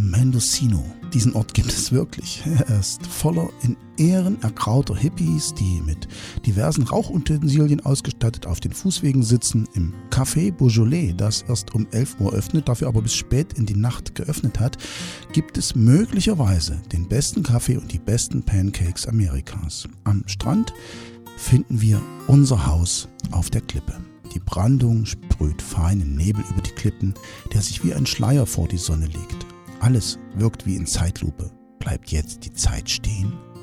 Mendocino. Diesen Ort gibt es wirklich. Er ist voller in Ehren ergrauter Hippies, die mit diversen Rauchutensilien ausgestattet auf den Fußwegen sitzen. Im Café Beaujolais, das erst um 11 Uhr öffnet, dafür aber bis spät in die Nacht geöffnet hat, gibt es möglicherweise den besten Kaffee und die besten Pancakes Amerikas. Am Strand finden wir unser Haus auf der Klippe. Die Brandung sprüht feinen Nebel über die Klippen, der sich wie ein Schleier vor die Sonne legt. Alles wirkt wie in Zeitlupe. Bleibt jetzt die Zeit stehen?